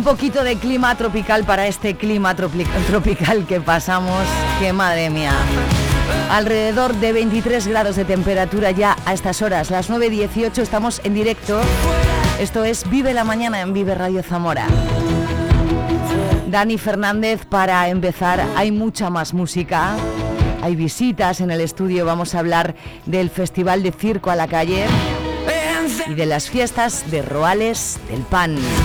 poquito de clima tropical para este clima tropical que pasamos, que madre mía. Alrededor de 23 grados de temperatura ya a estas horas, las 9:18, estamos en directo. Esto es Vive la Mañana en Vive Radio Zamora. Dani Fernández para empezar, hay mucha más música, hay visitas en el estudio, vamos a hablar del Festival de Circo a la Calle y de las fiestas de Roales del Pan.